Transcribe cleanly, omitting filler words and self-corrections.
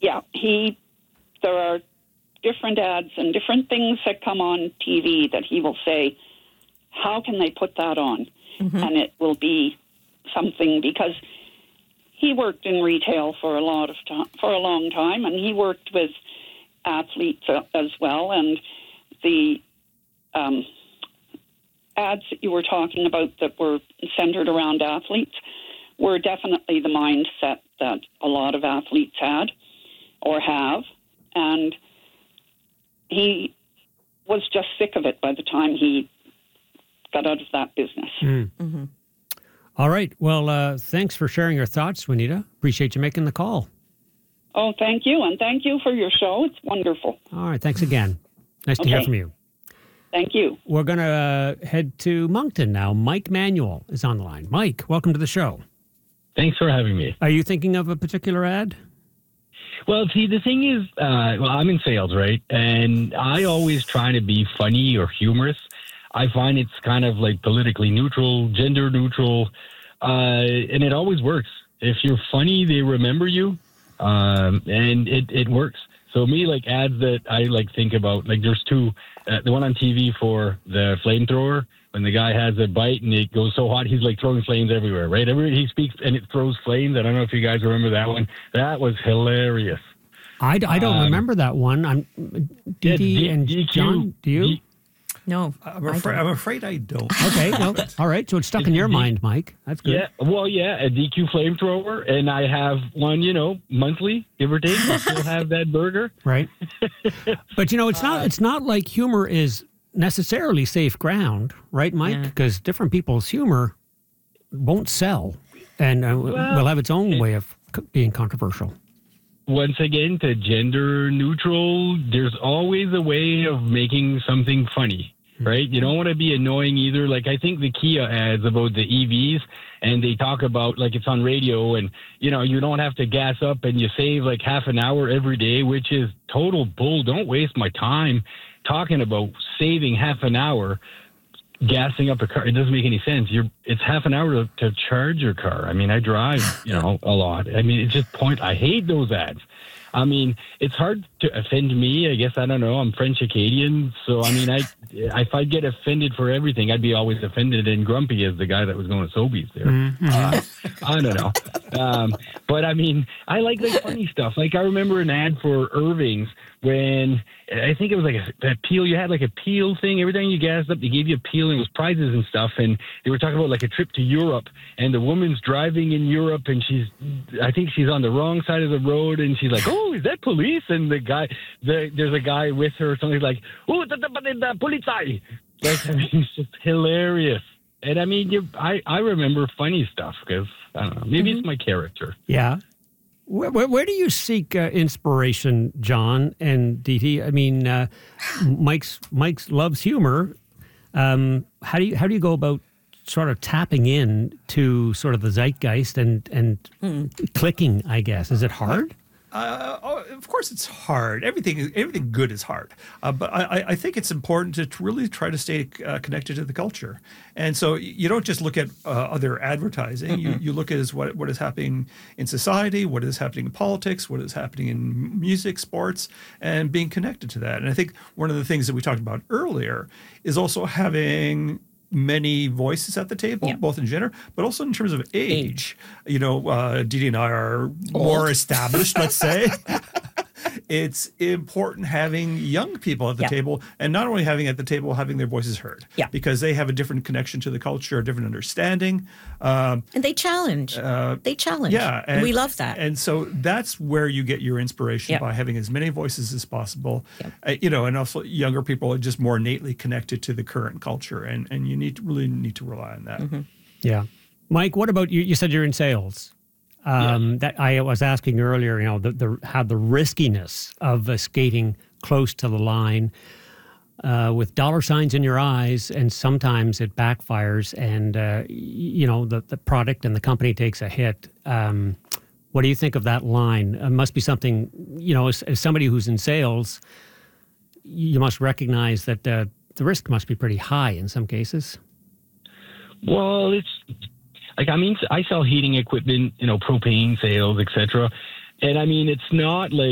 Yeah, there are different ads and different things that come on TV that he will say, how can they put that on? Mm-hmm. And it will be something, because he worked in retail for a long time, and he worked with athletes as well. And the ads that you were talking about that were centered around athletes were definitely the mindset that a lot of athletes had or have. And he was just sick of it by the time he got out of that business. Mm. Mm-hmm. All right. Well, thanks for sharing your thoughts, Juanita. Appreciate you making the call. Oh, thank you. And thank you for your show. It's wonderful. All right. Thanks again. Nice to hear from you. Thank you. We're going to head to Moncton now. Mike Manuel is on the line. Mike, welcome to the show. Thanks for having me. Are you thinking of a particular ad? Well, see, the thing is, I'm in sales, right? And I always try to be funny or humorous. I find it's kind of like politically neutral, gender neutral, and it always works. If you're funny, they remember you, and it works. So me, like ads that I like think about, like there's two, the one on TV for the flamethrower, when the guy has a bite and it goes so hot, he's like throwing flames everywhere, right? He speaks and it throws flames. I don't know if you guys remember that one. That was hilarious. I don't remember that one. Dee Dee and John, do you? No, I'm afraid I don't. Okay, no, all right. So it's stuck in your mind, Mike. That's good. Yeah, well, yeah, a DQ flamethrower, and I have one, monthly, give or take. I still have that burger, right? But it's not like humor is necessarily safe ground, right, Mike? Because different people's humor won't sell, and will have its own way of being controversial. Once again, to gender neutral, there's always a way of making something funny. Right? You don't want to be annoying either. Like, I think the Kia ads about the EVs, and they talk about, like, it's on radio, and, you don't have to gas up, and you save, like, half an hour every day, which is total bull. Don't waste my time talking about saving half an hour gassing up a car. It doesn't make any sense. It's half an hour to charge your car. I mean, I drive, a lot. I mean, it's just I hate those ads. I mean, it's hard to offend me. I guess, I don't know. I'm French-Acadian. So, I mean, if I get offended for everything, I'd be always offended and grumpy as the guy that was going to Sobeys there. Mm-hmm. I don't know. But, I mean, I like funny stuff. Like, I remember an ad for Irving's when I think it was like a peel. You had like a peel thing. Every time you gassed up, they gave you a peel and it was prizes and stuff. And they were talking about like a trip to Europe, and the woman's driving in Europe, and I think she's on the wrong side of the road, and she's like, "Oh, is that police?" And there's a guy with her or something like, "Oh, the polizei." Like, I mean, it's just hilarious. And I mean, I remember funny stuff because I don't know. Maybe it's my character. Yeah. Where do you seek inspiration, John and Dee Dee? I mean, Mike's loves humor. How do you go about sort of tapping in to sort of the zeitgeist and clicking? I guess, is it hard? Of course, it's hard. Everything good is hard. But I think it's important to really try to stay connected to the culture. And so you don't just look at other advertising. You look at what is happening in society, what is happening in politics, what is happening in music, sports, and being connected to that. And I think one of the things that we talked about earlier is also having many voices at the table, both in gender, but also in terms of age. Dee Dee and I are more established, let's say. It's important having young people at the table, and not only having their voices heard, because they have a different connection to the culture, a different understanding. And they challenge. Yeah. And we love that. And so that's where you get your inspiration, by having as many voices as possible. And also younger people are just more innately connected to the current culture, and you really need to rely on that. Mm-hmm. Yeah. Mike, what about you? You said you're in sales. That I was asking earlier, how the riskiness of skating close to the line with dollar signs in your eyes, and sometimes it backfires, and the product and the company takes a hit. What do you think of that line? It must be something, as somebody who's in sales, you must recognize that the risk must be pretty high in some cases. Well, it's like, I mean, I sell heating equipment, propane sales, etc. And I mean, it's not like